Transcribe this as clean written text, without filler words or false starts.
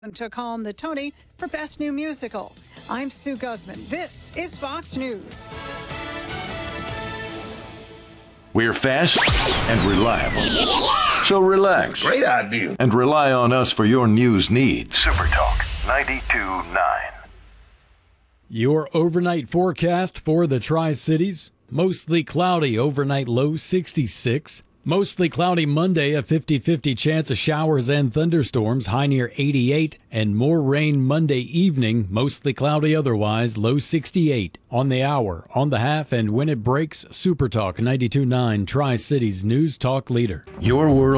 took home the Tony for Best New Musical. I'm Sue Guzman. This is Fox News. We're fast and reliable. So relax. Great idea. And rely on us for your news needs. Super Talk 92.9. Your overnight forecast for the Tri-Cities. Mostly cloudy, overnight low 66. Mostly cloudy Monday, a 50-50 chance of showers and thunderstorms, high near 88. And more rain Monday evening, mostly cloudy otherwise, low 68. On the hour, on the half, and when it breaks, Super Talk 92.9, Tri-Cities News Talk Leader. Your world.